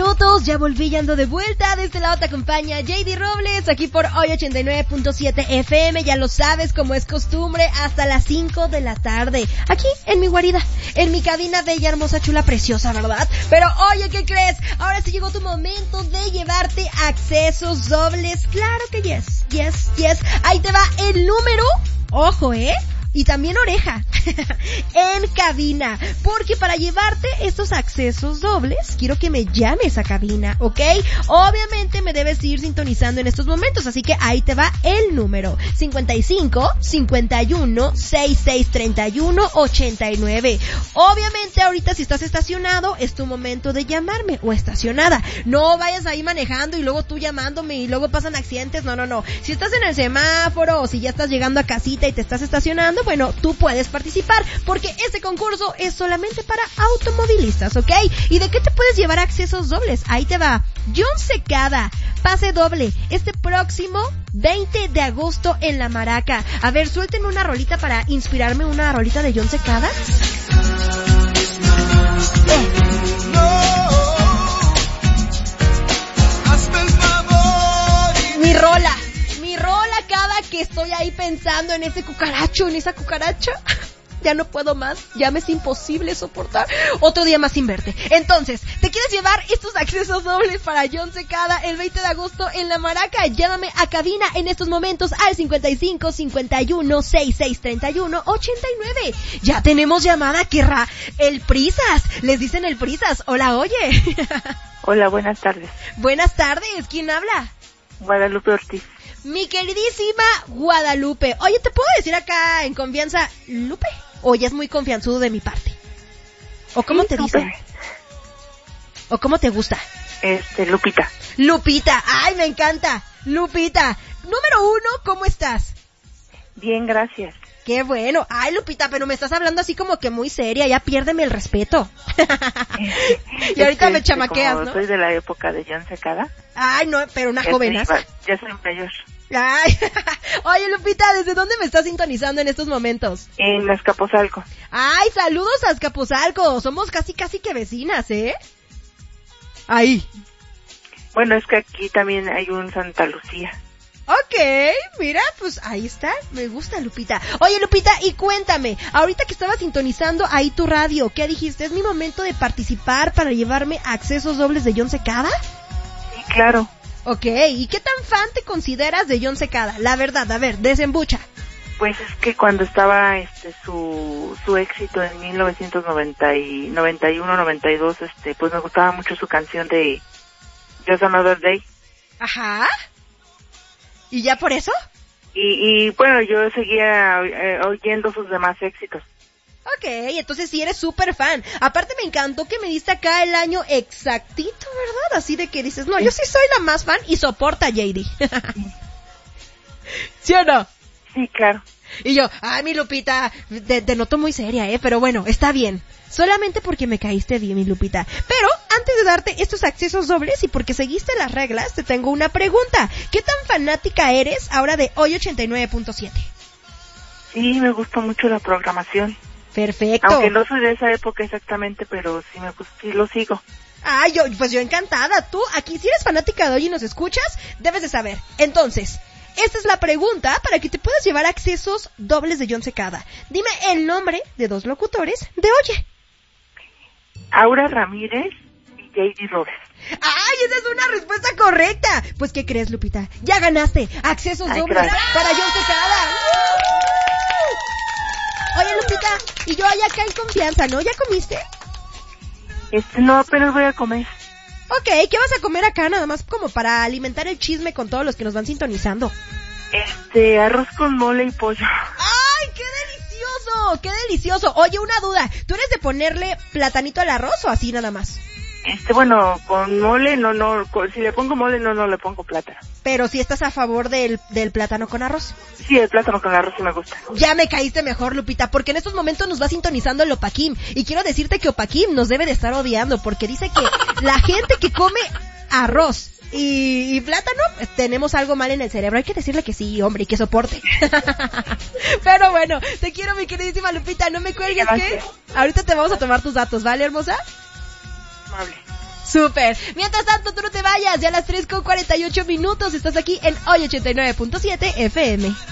minutos, ya volví, ya ando de vuelta. De este lado te acompaña JD Robles, aquí por hoy 89.7 FM, ya lo sabes, como es costumbre, hasta las 5 de la tarde. Aquí, en mi guarida, en mi cabina bella, hermosa, chula, preciosa, ¿verdad? Pero oye, ¿qué crees? Ahora sí llegó tu momento de llevarte accesos dobles. Claro que yes. Ahí te va el número, ojo, y también oreja, en cabina, porque para llevarte estos accesos dobles, quiero que me llames a cabina, ¿ok? Obviamente me debes ir sintonizando en estos momentos, así que ahí te va el número, 55 51 66 31 89. Obviamente ahorita si estás estacionado, es tu momento de llamarme, o estacionada. No vayas ahí manejando y luego tú llamándome y luego pasan accidentes, no. Si estás en el semáforo, o si ya estás llegando a casita y te estás estacionando, bueno, tú puedes participar, porque este concurso es solamente para automovilistas, ¿ok? ¿Y de qué te puedes llevar accesos dobles? Ahí te va. John Secada, pase doble, este próximo 20 de agosto en La Maraca. A ver, suéltenme una rolita para inspirarme, una rolita de John Secada. Mi rola cada que estoy ahí pensando en ese cucaracho, en esa cucaracha. Ya no puedo más, ya me es imposible soportar otro día más sin verte. Entonces, ¿te quieres llevar estos accesos dobles para John Secada el 20 de agosto en La Maraca? Llámame a cabina en estos momentos al 55 51 66 31 89. Ya tenemos llamada, querrá el Prisas. Les dicen el Prisas. Hola, oye. Hola, buenas tardes. Buenas tardes, ¿quién habla? Guadalupe Ortiz. Mi queridísima Guadalupe. Oye, ¿te puedo decir acá en confianza Lupe? ¿O ya es muy confianzudo de mi parte? ¿O cómo te dicen? ¿O cómo te gusta? Lupita. Lupita, ay, me encanta. Lupita. Número 1, ¿cómo estás? Bien, gracias. Qué bueno. Ay, Lupita, pero me estás hablando así como que muy seria, ya piérdeme el respeto. Y ahorita me chamaqueas, como ¿no? Soy de la época de John Secada. Ay, no, pero una jovenaza. Ya soy mayor. Ay, oye, Lupita, ¿desde dónde me estás sintonizando en estos momentos? En Azcapotzalco. Ay, saludos a Azcapotzalco, somos casi que vecinas, Ahí. Bueno, es que aquí también hay un Santa Lucía. Ok, mira, pues ahí está, me gusta, Lupita. Oye, Lupita, y cuéntame, ahorita que estaba sintonizando ahí tu radio, ¿qué dijiste? ¿Es mi momento de participar para llevarme accesos dobles de John Secada? Sí, claro. Ok, ¿y qué tan fan te consideras de John Secada? La verdad, a ver, desembucha. Pues es que cuando estaba su éxito en 1991-92, pues me gustaba mucho su canción de Just Another Day. Ajá. ¿Y ya por eso? Y bueno, yo seguía oyendo sus demás éxitos. Ok, entonces sí eres súper fan. Aparte me encantó que me diste acá el año exactito, ¿verdad? Así de que dices, no, yo sí soy la más fan y soporta a JD. ¿Sí o no? Sí, claro. Y yo, ay, mi Lupita, te noto muy seria, pero bueno, está bien. Solamente porque me caíste bien, mi Lupita. Pero antes de darte estos accesos dobles y porque seguiste las reglas, te tengo una pregunta. ¿Qué tan fanática eres ahora de hoy 89.7? Sí, me gusta mucho la programación. Perfecto. Aunque no soy de esa época exactamente, pero sí sí lo sigo. Ay, yo encantada. Tú, aquí, si eres fanática de hoy y nos escuchas, debes de saber. Entonces, esta es la pregunta para que te puedas llevar accesos dobles de John Secada. Dime el nombre de dos locutores de Oye. Aura Ramírez y JD Robles. ¡Ay, esa es una respuesta correcta! Pues, ¿qué crees, Lupita? Ya ganaste accesos dobles para John Secada. Oye, Lupita, y yo allá acá en confianza, ¿no? ¿Ya comiste? No, apenas voy a comer. Ok, ¿qué vas a comer acá? Nada más como para alimentar el chisme con todos los que nos van sintonizando. Arroz con mole y pollo. ¡Ay, qué delicioso! ¡Qué delicioso! Oye, una duda, ¿tú eres de ponerle platanito al arroz o así nada más? Bueno, con mole, no, si le pongo mole, no le pongo plátano. Pero si estás a favor del plátano con arroz. Sí, el plátano con arroz sí me gusta. Ya me caíste mejor, Lupita, porque en estos momentos nos va sintonizando el Opaquim. Y quiero decirte que Opaquim nos debe de estar odiando, porque dice que la gente que come arroz y plátano, tenemos algo mal en el cerebro. Hay que decirle que sí, hombre, y que soporte. Pero bueno, te quiero, mi queridísima Lupita, no me cuelgues, ¿qué? Ahorita te vamos a tomar tus datos, ¿vale, hermosa? Amable. Súper. Mientras tanto, tú no te vayas, ya a las 3:48 estás aquí en Hoy 89.7 FM.